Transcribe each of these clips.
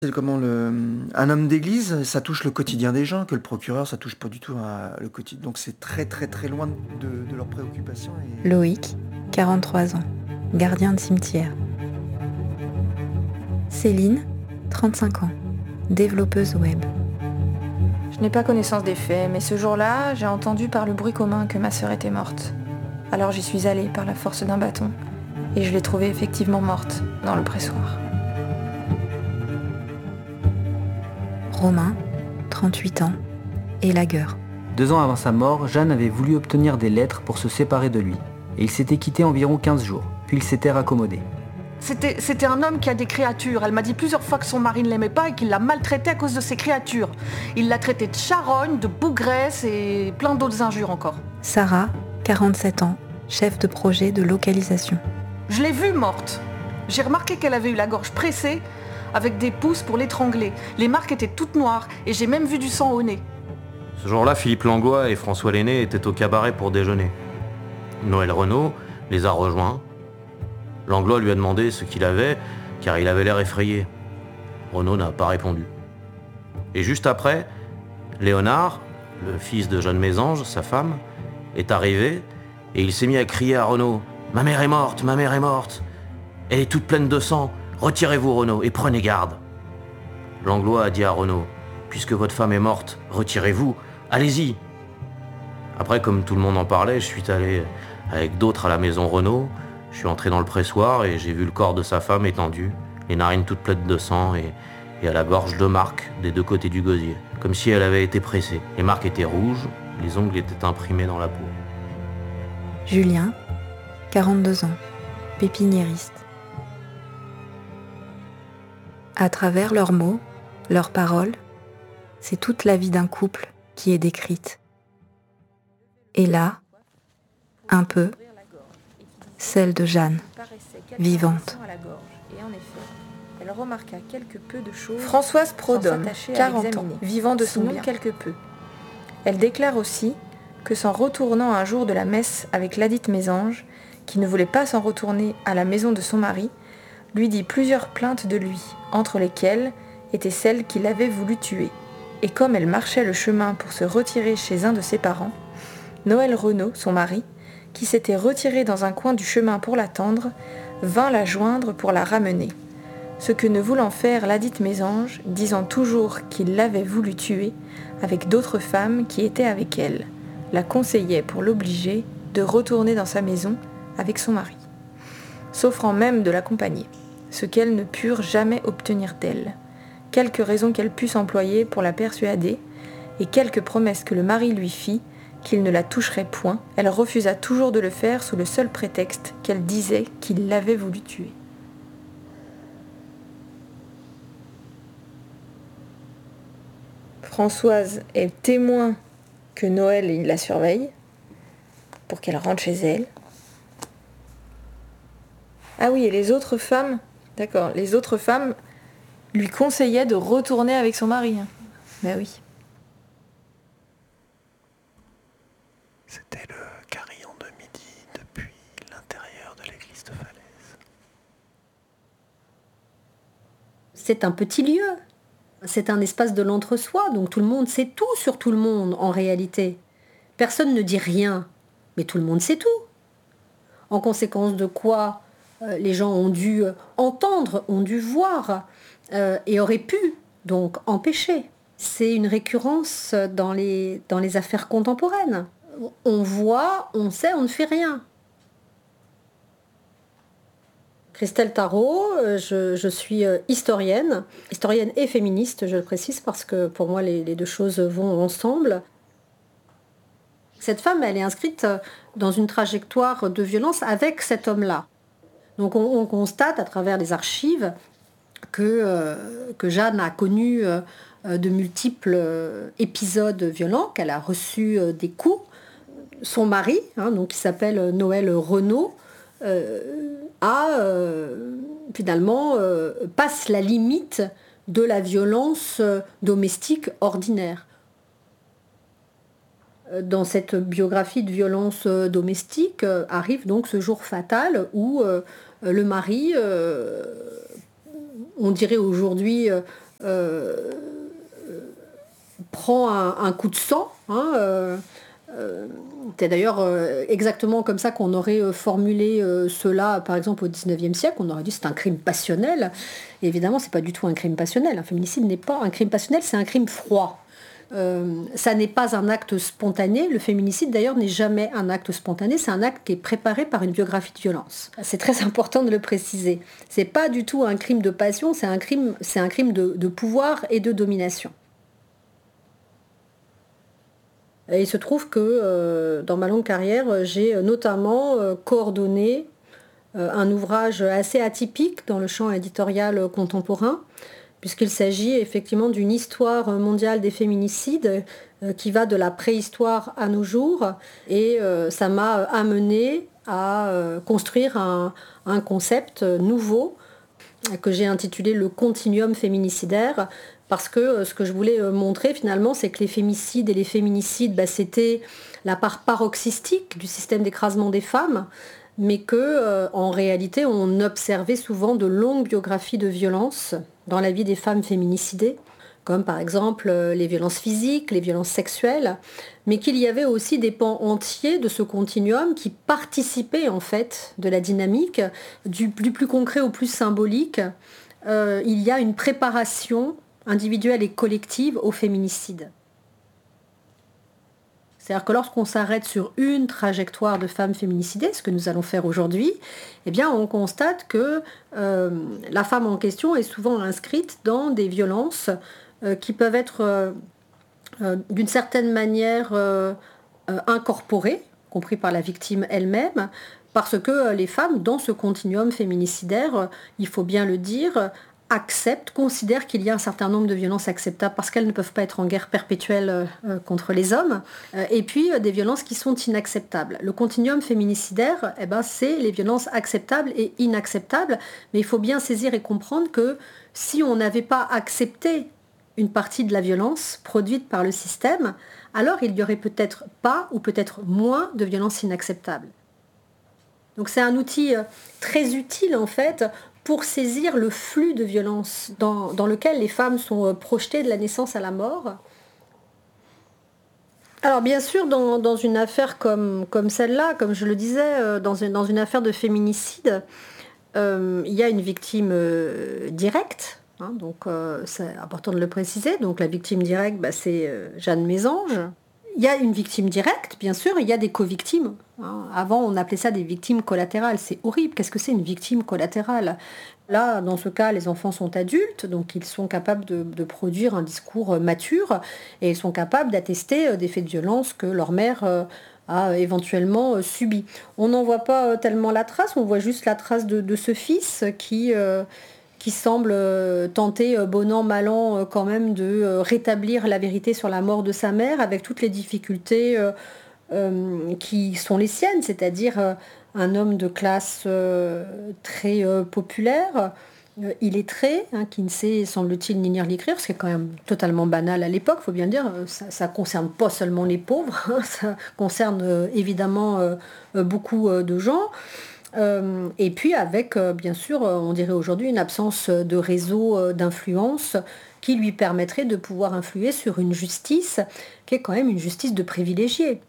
C'est comment un homme d'église, ça touche le quotidien des gens, que le procureur, ça touche pas du tout le quotidien. Donc c'est très très très loin de leurs préoccupations. Loïc, 43 ans, gardien de cimetière. Céline, 35 ans, développeuse web. Je n'ai pas connaissance des faits, mais ce jour-là, j'ai entendu par le bruit commun que ma sœur était morte. Alors j'y suis allée par la force d'un bâton, et je l'ai trouvée effectivement morte dans le pressoir. Romain, 38 ans, élagueur. 2 ans avant sa mort, Jeanne avait voulu obtenir des lettres pour se séparer de lui. Et ils s'étaient quittés environ 15 jours, puis ils s'étaient raccommodés. C'était un homme qui a des créatures. Elle m'a dit plusieurs fois que son mari ne l'aimait pas et qu'il l'a maltraité à cause de ses créatures. Il l'a traité de charogne, de bougresse et plein d'autres injures encore. Sarah, 47 ans, chef de projet de localisation. Je l'ai vue morte. J'ai remarqué qu'elle avait eu la gorge pressée avec des pouces pour l'étrangler. Les marques étaient toutes noires et j'ai même vu du sang au nez. Ce jour-là, Philippe Langlois et François Lenné étaient au cabaret pour déjeuner. Noël Renaud les a rejoints. Langlois lui a demandé ce qu'il avait, car il avait l'air effrayé. Renaud n'a pas répondu. Et juste après, Léonard, le fils de Jeanne Mésange, sa femme, est arrivé et il s'est mis à crier à Renaud « Ma mère est morte, ma mère est morte. Elle est toute pleine de sang. Retirez-vous, Renaud, et prenez garde. » Langlois a dit à Renaud « Puisque votre femme est morte, retirez-vous, allez-y. » Après, comme tout le monde en parlait, je suis allé avec d'autres à la maison Renaud. Je suis entré dans le pressoir et j'ai vu le corps de sa femme étendu, les narines toutes pleines de sang et à la gorge 2 marques des 2 côtés du gosier, comme si elle avait été pressée. Les marques étaient rouges, les ongles étaient imprimés dans la peau. Julien, 42 ans, pépiniériste. À travers leurs mots, leurs paroles, c'est toute la vie d'un couple qui est décrite. Et là, un peu, celle de Jeanne, vivante. Elle remarqua quelque peu de choses. Françoise Prodhomme, 40 ans, vivant de son bien quelque peu. Elle déclare aussi que s'en retournant un jour de la messe avec ladite Mésange, qui ne voulait pas s'en retourner à la maison de son mari, lui dit plusieurs plaintes de lui, entre lesquelles était celle qu'il avait voulu tuer. Et comme elle marchait le chemin pour se retirer chez un de ses parents, Noël Renaud, son mari, qui s'était retiré dans un coin du chemin pour l'attendre, vint la joindre pour la ramener. Ce que ne voulant faire ladite Mésange, disant toujours qu'il l'avait voulu tuer, avec d'autres femmes qui étaient avec elle, la conseillait pour l'obliger de retourner dans sa maison avec son mari, s'offrant même de l'accompagner, ce qu'elles ne purent jamais obtenir d'elle, quelques raisons qu'elle put s'employer pour la persuader, et quelques promesses que le mari lui fit, qu'il ne la toucherait point, elle refusa toujours de le faire sous le seul prétexte qu'elle disait qu'il l'avait voulu tuer. Françoise est témoin que Noël il la surveille pour qu'elle rentre chez elle. Ah oui, et les autres femmes, d'accord, les autres femmes lui conseillaient de retourner avec son mari. Ben oui. C'était le carillon de midi depuis l'intérieur de l'église de Falaise. C'est un petit lieu. C'est un espace de l'entre-soi, donc tout le monde sait tout sur tout le monde en réalité. Personne ne dit rien, mais tout le monde sait tout. En conséquence de quoi, les gens ont dû entendre, ont dû voir et auraient pu donc empêcher. C'est une récurrence dans les affaires contemporaines. On voit, on sait, on ne fait rien. Christelle Tarot, je suis historienne et féministe, je le précise, parce que pour moi les 2 choses vont ensemble. Cette femme, elle est inscrite dans une trajectoire de violence avec cet homme-là. Donc on constate à travers les archives que Jeanne a connu de multiples épisodes violents, qu'elle a reçu des coups. Son mari, donc qui s'appelle Noël Renaud, finalement passe la limite de la violence domestique ordinaire. Dans cette biographie de violence domestique arrive donc ce jour fatal où le mari, on dirait aujourd'hui prend un coup de sang. C'est d'ailleurs exactement comme ça qu'on aurait formulé cela, par exemple, au XIXe siècle. On aurait dit c'est un crime passionnel. Et évidemment, c'est pas du tout un crime passionnel. Un féminicide n'est pas un crime passionnel, c'est un crime froid. Ça n'est pas un acte spontané. Le féminicide, d'ailleurs, n'est jamais un acte spontané. C'est un acte qui est préparé par une biographie de violence. C'est très important de le préciser. C'est pas du tout un crime de passion, c'est un crime de pouvoir et de domination. Et il se trouve que dans ma longue carrière, j'ai notamment coordonné un ouvrage assez atypique dans le champ éditorial contemporain, puisqu'il s'agit effectivement d'une histoire mondiale des féminicides qui va de la préhistoire à nos jours. Et ça m'a amené à construire un concept nouveau que j'ai intitulé le continuum féminicidaire, parce que ce que je voulais montrer finalement, c'est que les fémicides et les féminicides, c'était la part paroxystique du système d'écrasement des femmes, mais que en réalité, on observait souvent de longues biographies de violence dans la vie des femmes féminicidées, comme par exemple les violences physiques, les violences sexuelles, mais qu'il y avait aussi des pans entiers de ce continuum qui participaient en fait de la dynamique, du plus concret au plus symbolique. Il y a une préparation individuelle et collective au féminicide. C'est-à-dire que lorsqu'on s'arrête sur une trajectoire de femmes féminicidées, ce que nous allons faire aujourd'hui, eh bien on constate que la femme en question est souvent inscrite dans des violences qui peuvent être d'une certaine manière incorporées, compris par la victime elle-même, parce que les femmes, dans ce continuum féminicidaire, il faut bien le dire, considèrent qu'il y a un certain nombre de violences acceptables parce qu'elles ne peuvent pas être en guerre perpétuelle contre les hommes, et puis des violences qui sont inacceptables. Le continuum féminicidaire, c'est les violences acceptables et inacceptables, mais il faut bien saisir et comprendre que si on n'avait pas accepté une partie de la violence produite par le système, alors il n'y aurait peut-être pas ou peut-être moins de violences inacceptables. Donc c'est un outil très utile en fait pour saisir le flux de violence dans lequel les femmes sont projetées de la naissance à la mort. Alors bien sûr, dans une affaire comme celle-là, comme je le disais, dans une affaire de féminicide, il y a une victime directe, donc c'est important de le préciser. Donc la victime directe, c'est Jeanne Mésange. Il y a une victime directe, bien sûr, il y a des co-victimes. Avant, on appelait ça des victimes collatérales. C'est horrible. Qu'est-ce que c'est une victime collatérale ? Là, dans ce cas, les enfants sont adultes, donc ils sont capables de produire un discours mature et ils sont capables d'attester des faits de violence que leur mère a éventuellement subis. On n'en voit pas tellement la trace, on voit juste la trace de ce fils qui semble tenter, bon an, mal an, quand même, de rétablir la vérité sur la mort de sa mère, avec toutes les difficultés qui sont les siennes, c'est-à-dire un homme de classe très populaire, illettré, qui ne sait, semble-t-il, ni lire ni écrire, ce qui est quand même totalement banal à l'époque, il faut bien le dire. Ça ne concerne pas seulement les pauvres, ça concerne évidemment beaucoup de gens. Et puis avec, bien sûr, on dirait aujourd'hui une absence de réseau d'influence qui lui permettrait de pouvoir influer sur une justice qui est quand même une justice de privilégiés.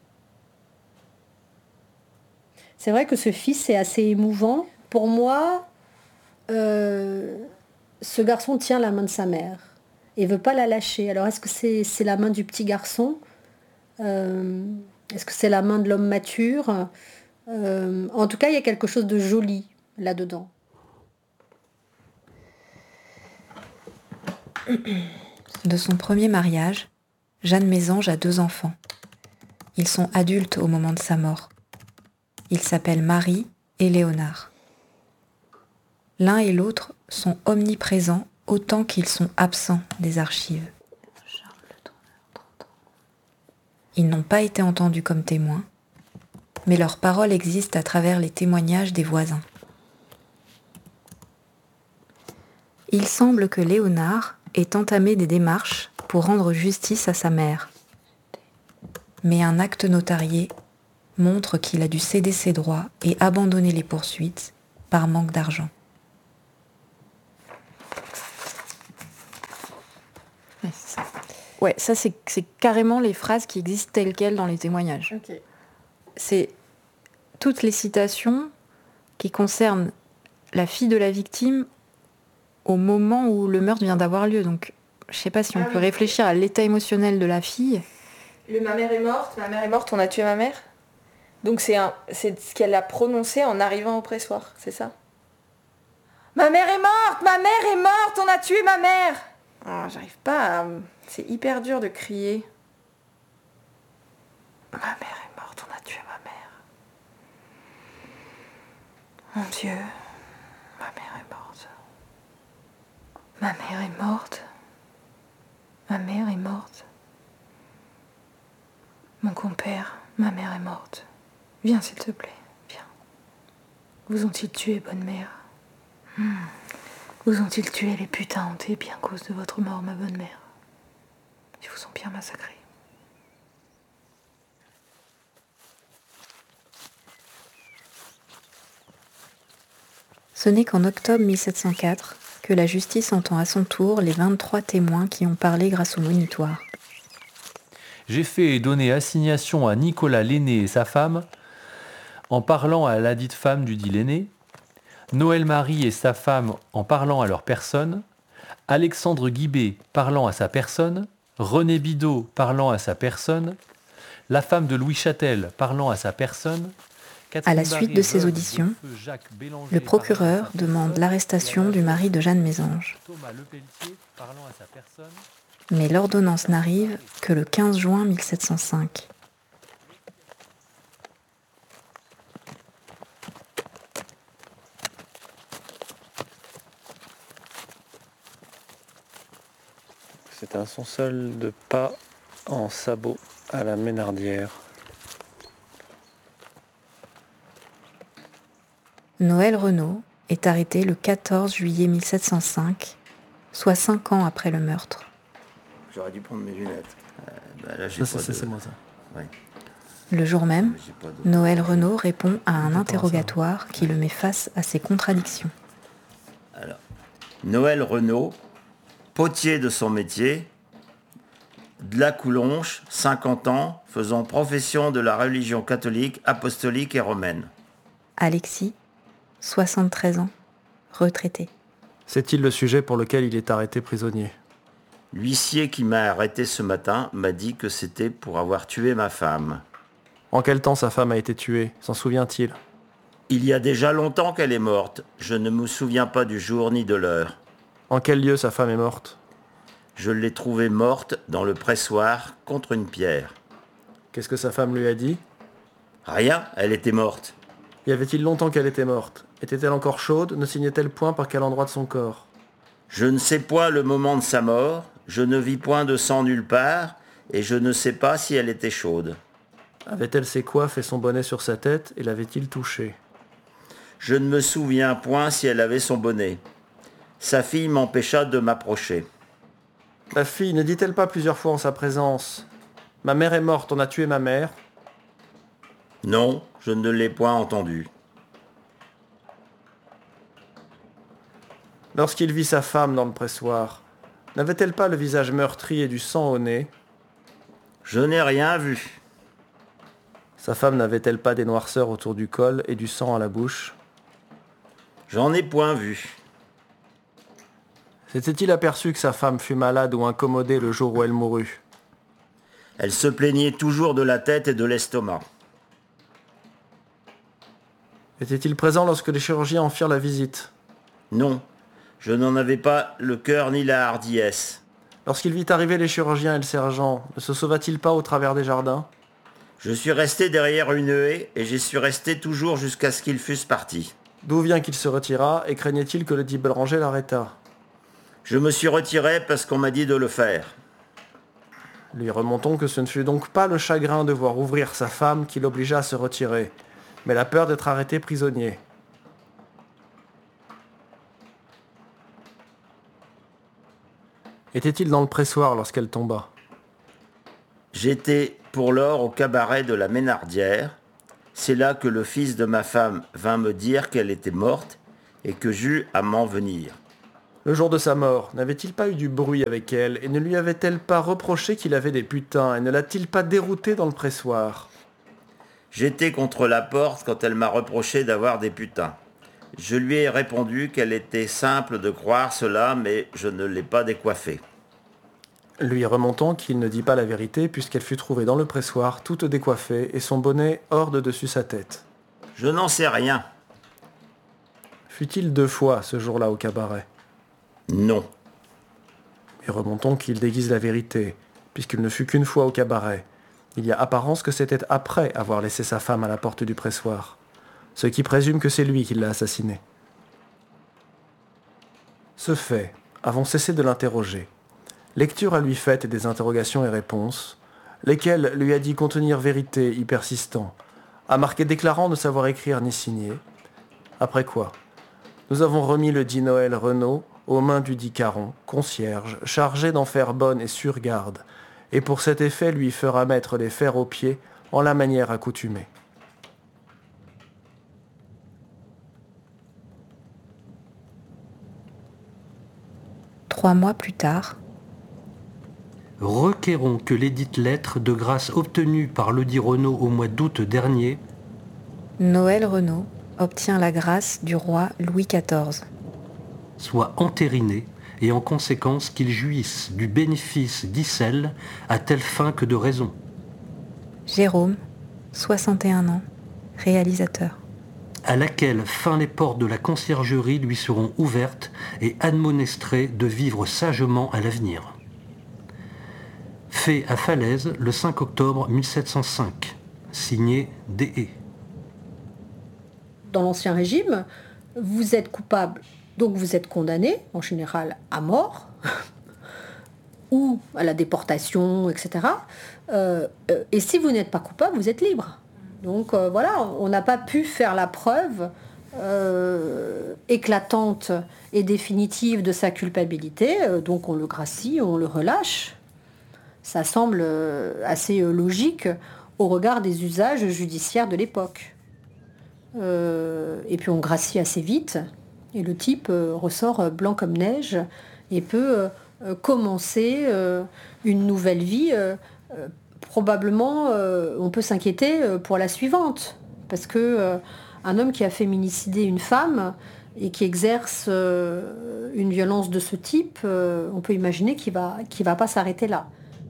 C'est vrai que ce fils est assez émouvant. Pour moi, ce garçon tient la main de sa mère et ne veut pas la lâcher. Alors est-ce que c'est la main du petit garçon ? Est-ce que c'est la main de l'homme mature ? En tout cas, il y a quelque chose de joli là-dedans. De son premier mariage, Jeanne Mésange a 2 enfants. Ils sont adultes au moment de sa mort. Ils s'appellent Marie et Léonard. L'un et l'autre sont omniprésents autant qu'ils sont absents des archives. Ils n'ont pas été entendus comme témoins, mais leurs paroles existent à travers les témoignages des voisins. Il semble que Léonard ait entamé des démarches pour rendre justice à sa mère. Mais un acte notarié montre qu'il a dû céder ses droits et abandonner les poursuites par manque d'argent. Ouais, c'est ça. Ouais, ça c'est carrément les phrases qui existent telles quelles dans les témoignages. Ok. C'est toutes les citations qui concernent la fille de la victime au moment où le meurtre vient d'avoir lieu. Donc, je sais pas si on peut réfléchir à l'état émotionnel de la fille. Ma mère est morte, on a tué ma mère. Donc c'est ce qu'elle a prononcé en arrivant au pressoir, c'est ça? Ma mère est morte, on a tué ma mère. Ah, j'arrive pas à... C'est hyper dur de crier. Ma mère est morte, on a tué ma mère. Mon Dieu, ma mère est morte. Ma mère est morte. Ma mère est morte. Mon compère, ma mère est morte. Viens s'il te plaît, viens. Vous ont-ils tué, bonne mère? Vous ont-ils tué les putains hantés bien à cause de votre mort, ma bonne mère? Ils vous ont bien massacré. Ce n'est qu'en octobre 1704 que la justice entend à son tour les 23 témoins qui ont parlé grâce au monitoire. J'ai fait et donné assignation à Nicolas Lenné et sa femme, en parlant à ladite femme du dit Lenné, Noël Marie et sa femme en parlant à leur personne, Alexandre Guibé parlant à sa personne, René Bidot parlant à sa personne, la femme de Louis Châtel parlant à sa personne. À la suite de ces auditions, le procureur demande l'arrestation du mari de Jeanne Mésange. Mais l'ordonnance n'arrive que le 15 juin 1705. C'est un son seul de pas en sabot à la Ménardière. Noël Renaud est arrêté le 14 juillet 1705, soit 5 ans après le meurtre. J'aurais dû prendre mes lunettes. Là, C'est moi ça. Ouais. Le jour même, Noël Renaud répond à un interrogatoire qui le met face à ses contradictions. Alors, Noël Renaud, potier de son métier, de la Coulonche, 50 ans, faisant profession de la religion catholique, apostolique et romaine. Alexis, 73 ans, retraité. C'est-il le sujet pour lequel il est arrêté prisonnier? L'huissier qui m'a arrêté ce matin m'a dit que c'était pour avoir tué ma femme. En quel temps sa femme a été tuée? S'en souvient-il? Il y a déjà longtemps qu'elle est morte. Je ne me souviens pas du jour ni de l'heure. En quel lieu sa femme est morte? Je l'ai trouvée morte dans le pressoir contre une pierre. Qu'est-ce que sa femme lui a dit? Rien, elle était morte. Y avait-il longtemps qu'elle était morte? Était-elle encore chaude? Ne signait-elle point par quel endroit de son corps? Je ne sais point le moment de sa mort, je ne vis point de sang nulle part, et je ne sais pas si elle était chaude. Avait-elle ses coiffes et son bonnet sur sa tête, et l'avait-il touchée? Je ne me souviens point si elle avait son bonnet. Sa fille m'empêcha de m'approcher. La fille ne dit-elle pas plusieurs fois en sa présence: ma mère est morte, on a tué ma mère? Non, je ne l'ai point entendu. Lorsqu'il vit sa femme dans le pressoir, n'avait-elle pas le visage meurtri et du sang au nez? Je n'ai rien vu. Sa femme n'avait-elle pas des noirceurs autour du col et du sang à la bouche? J'en ai point vu. S'était-il aperçu que sa femme fut malade ou incommodée le jour où elle mourut? Elle se plaignait toujours de la tête et de l'estomac. Était-il présent lorsque les chirurgiens en firent la visite? Non, je n'en avais pas le cœur ni la hardiesse. Lorsqu'il vit arriver les chirurgiens et le sergent, ne se sauva-t-il pas au travers des jardins? Je suis resté derrière une haie et j'y suis resté toujours jusqu'à ce qu'ils fussent partis. D'où vient qu'il se retira et craignait-il que le dit Béranger l'arrêtât? Je me suis retiré parce qu'on m'a dit de le faire. Lui remontons que ce ne fut donc pas le chagrin de voir ouvrir sa femme qui l'obligea à se retirer, mais la peur d'être arrêté prisonnier. Était-il dans le pressoir lorsqu'elle tomba? J'étais pour lors au cabaret de la Ménardière. C'est là que le fils de ma femme vint me dire qu'elle était morte et que j'eus à m'en venir. Le jour de sa mort, n'avait-il pas eu du bruit avec elle et ne lui avait-elle pas reproché qu'il avait des putains et ne l'a-t-il pas dérouté dans le pressoir ? J'étais contre la porte quand elle m'a reproché d'avoir des putains. Je lui ai répondu qu'elle était simple de croire cela, mais je ne l'ai pas décoiffée. Lui remontant qu'il ne dit pas la vérité puisqu'elle fut trouvée dans le pressoir toute décoiffée et son bonnet hors de dessus sa tête. Je n'en sais rien. Fut-il 2 fois ce jour-là au cabaret ? Non. Et remontons qu'il déguise la vérité, puisqu'il ne fut qu'une fois au cabaret. Il y a apparence que c'était après avoir laissé sa femme à la porte du pressoir, ce qui présume que c'est lui qui l'a assassinée. Ce fait, avons cessé de l'interroger. Lecture à lui faite des interrogations et réponses, lesquelles lui a dit contenir vérité y persistant, a marqué déclarant ne savoir écrire ni signer. Après quoi, nous avons remis le dit Noël Renaud aux mains du dit Caron, concierge, chargé d'en faire bonne et sûre garde, et pour cet effet lui fera mettre les fers aux pieds en la manière accoutumée. Trois mois plus tard, requérons que lesdites lettres de grâce obtenues par le dit Renaud au mois d'août dernier, Noël Renaud obtient la grâce du roi Louis XIV. Soit entérinées et en conséquence qu'il jouisse du bénéfice d'Icelle à telle fin que de raison. Jérôme, 61 ans, réalisateur. À laquelle fin les portes de la conciergerie lui seront ouvertes et admonestrées de vivre sagement à l'avenir. Fait à Falaise le 5 octobre 1705. Signé D.E. Dans l'Ancien Régime, vous êtes coupable, donc vous êtes condamné, en général à mort, ou à la déportation, etc. Et si vous n'êtes pas coupable, vous êtes libre. Donc voilà, on n'a pas pu faire la preuve éclatante et définitive de sa culpabilité, donc on le gracie, on le relâche. Ça semble assez logique au regard des usages judiciaires de l'époque. Et puis on gracie assez vite, et le type ressort blanc comme neige et peut commencer une nouvelle vie. Probablement, on peut s'inquiéter pour la suivante, parce que un homme qui a féminicider une femme et qui exerce une violence de ce type, on peut imaginer qu'il va pas s'arrêter là.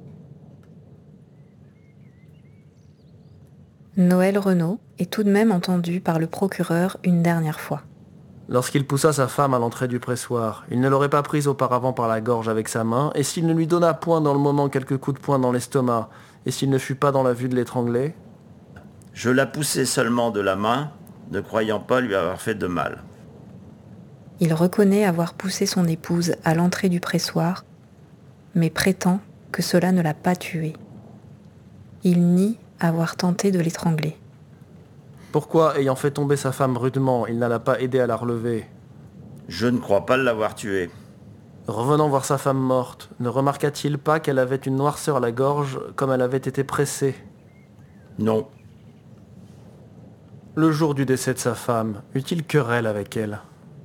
Noël Renaud est tout de même entendu par le procureur une dernière fois. Lorsqu'il poussa sa femme à l'entrée du pressoir, il ne l'aurait pas prise auparavant par la gorge avec sa main, et s'il ne lui donna point dans le moment quelques coups de poing dans l'estomac, et s'il ne fut pas dans la vue de l'étrangler, je la poussai seulement de la main, ne croyant pas lui avoir fait de mal. Il reconnaît avoir poussé son épouse à l'entrée du pressoir, mais prétend que cela ne l'a pas tuée. Il nie avoir tenté de l'étrangler. Pourquoi, ayant fait tomber sa femme rudement, il n'a pas aidé à la relever ? Je ne crois pas l'avoir tuée. Revenant voir sa femme morte, ne remarqua-t-il pas qu'elle avait une noirceur à la gorge, comme elle avait été pressée ? Non. Le jour du décès de sa femme, eut-il querelle avec elle ?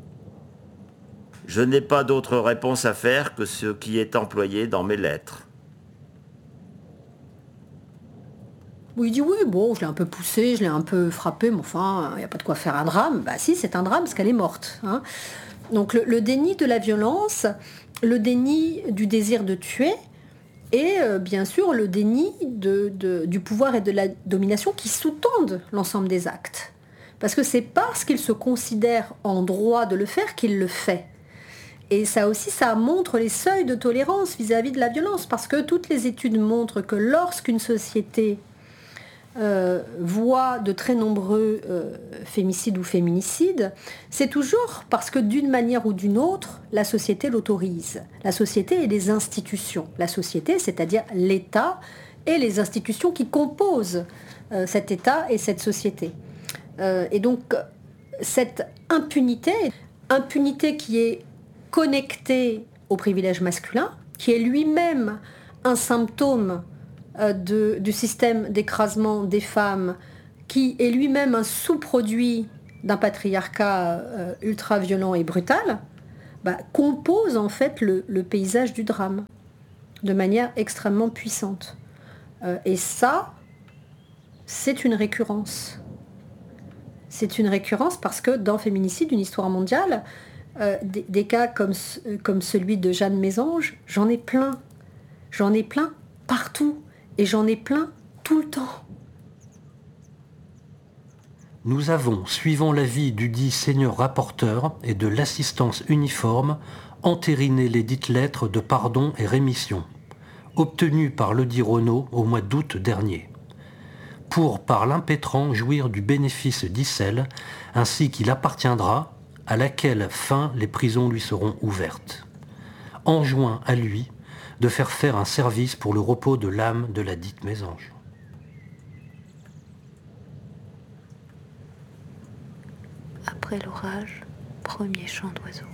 Je n'ai pas d'autre réponse à faire que ce qui est employé dans mes lettres. Il dit oui, bon, je l'ai un peu poussé, je l'ai un peu frappé, mais enfin, il n'y a pas de quoi faire un drame. Bah si, c'est un drame parce qu'elle est morte. Hein. Donc le déni de la violence, le déni du désir de tuer, et bien sûr le déni du pouvoir et de la domination qui sous-tendent l'ensemble des actes. Parce que c'est parce qu'il se considère en droit de le faire qu'il le fait. Et ça aussi, ça montre les seuils de tolérance vis-à-vis de la violence, parce que toutes les études montrent que lorsqu'une société voit de très nombreux fémicides ou féminicides, c'est toujours parce que d'une manière ou d'une autre, la société l'autorise. La société et les institutions. La société, c'est-à-dire l'État et les institutions qui composent cet État et cette société. Et donc, cette impunité qui est connectée au privilège masculin, qui est lui-même un symptôme du système d'écrasement des femmes, qui est lui-même un sous-produit d'un patriarcat ultra-violent et brutal, compose en fait le paysage du drame de manière extrêmement puissante. Et ça, c'est une récurrence. C'est une récurrence parce que dans Féminicide, une histoire mondiale, des cas comme celui de Jeanne Mésange, j'en ai plein. J'en ai plein partout. Et j'en ai plein tout le temps. Nous avons, suivant l'avis du dit seigneur rapporteur et de l'assistance uniforme, entériné les dites lettres de pardon et rémission, obtenues par le dit Renaud au mois d'août dernier, pour par l'impétrant jouir du bénéfice d'Issel, ainsi qu'il appartiendra, à laquelle fin les prisons lui seront ouvertes. Enjoint à lui de faire un service pour le repos de l'âme de la dite Mésange. Après l'orage, premier chant d'oiseau.